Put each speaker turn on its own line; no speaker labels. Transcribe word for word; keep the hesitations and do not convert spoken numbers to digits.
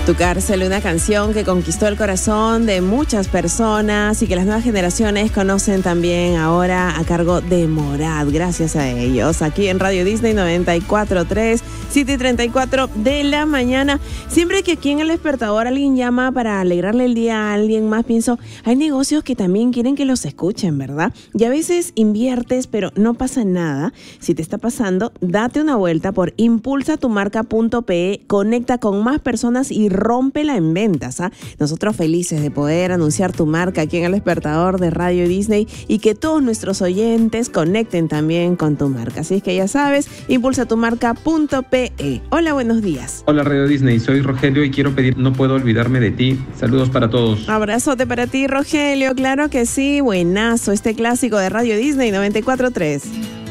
Tu cárcel, una canción que conquistó el corazón de muchas personas y que las nuevas generaciones conocen también ahora a cargo de Morat, gracias a ellos. Aquí en Radio Disney noventa y cuatro punto tres, siete y treinta y cuatro de la mañana. Siempre que aquí en El Despertador alguien llama para alegrarle el día a alguien más, pienso, hay negocios que también quieren que los escuchen, ¿verdad? Y a veces inviertes, pero no pasa nada. Si te está pasando, date una vuelta por impulsa tu marca punto pe, conecta con más personas y rómpela en ventas, ¿ah? Nosotros felices de poder anunciar tu marca aquí en El Despertador de Radio Disney y que todos nuestros oyentes conecten también con tu marca. Así es que ya sabes, impulsa tu marca punto pe. Hola, buenos días.
Hola Radio Disney, soy Rogelio y quiero pedir No Puedo Olvidarme de Ti. Saludos para todos.
Abrazote para ti, Rogelio, claro que sí, buenazo este clásico de Radio Disney noventa y cuatro punto tres.